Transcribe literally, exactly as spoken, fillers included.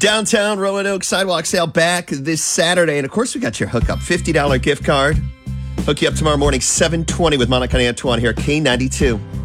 Downtown Roanoke sidewalk sale back this Saturday. And of course, we got your hookup fifty dollars gift card. Hook you up tomorrow morning, seven twenty with Monica and Antoine here at K ninety-two.